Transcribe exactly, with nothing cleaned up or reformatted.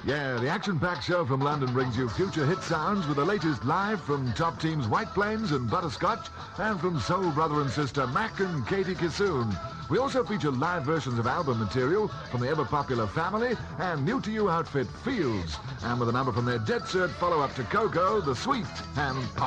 Yeah, the action-packed show from London brings you future hit sounds with the latest live from top teams White Plains and Butterscotch and from soul brother and sister Mac and Katie Kissoon. We also feature live versions of album material from the ever-popular Family and new-to-you outfit Fields, and with a number from their dead cert follow-up to Coco, The Sweet, and Pop.